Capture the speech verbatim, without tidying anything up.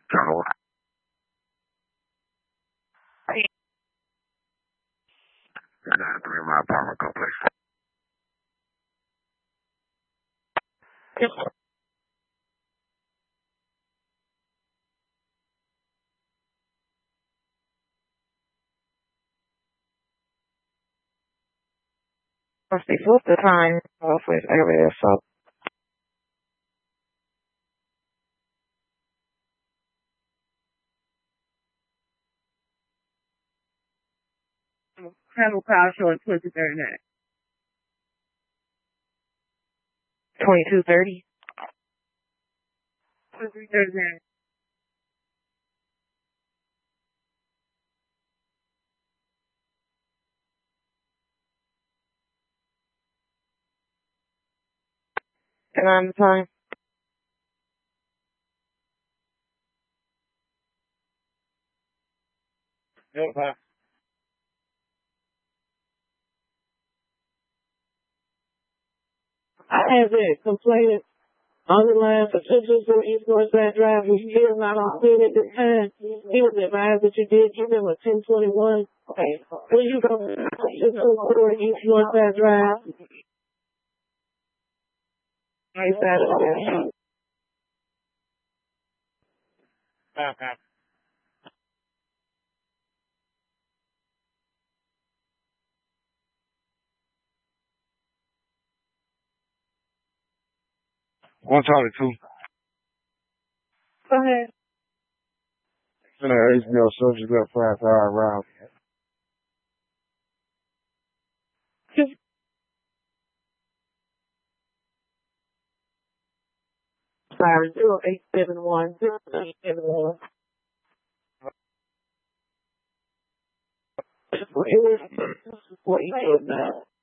Hello. nine three my apartment complex. Let's see, what's the time of this area? So, Campbell Power Show at twenty-two thirty-nine. twenty-two thirty? twenty-three thirty-nine. And on the time? Yep, huh? I have been complaining on the line for Central to East Northside Drive. If you hear not on clear at the time, he was advised that you did give him a ten twenty-one. Okay. When you go to Central East Northside Drive, right side of the okay. one twenty-two. Go ahead. And the H B O subject left five hour round. Sorry, zero eight seven one zero eight seven one. What you said now?